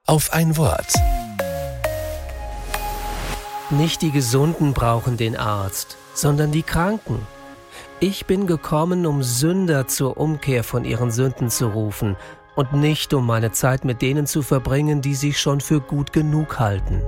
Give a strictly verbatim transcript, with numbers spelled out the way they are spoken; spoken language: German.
auf ein Wort. Nicht die Gesunden brauchen den Arzt, sondern die Kranken. Ich bin gekommen, um Sünder zur Umkehr von ihren Sünden zu rufen und nicht, um meine Zeit mit denen zu verbringen, die sich schon für gut genug halten.